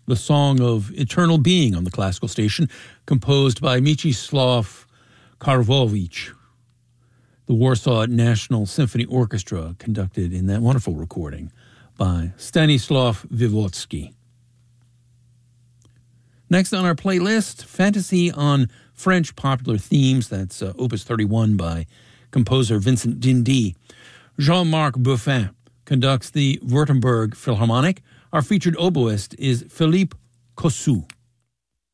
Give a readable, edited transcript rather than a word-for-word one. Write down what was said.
the Song of Eternal Being on the classical station, composed by Mieczysław Karwowicz. The Warsaw National Symphony Orchestra, conducted in that wonderful recording by Stanisław Wywodzki. Next on our playlist, Fantasy on French Popular Themes. That's Opus 31 by composer Vincent Dindy. Jean-Marc Buffin conducts the Württemberg Philharmonic. Our featured oboist is Philippe Cossou.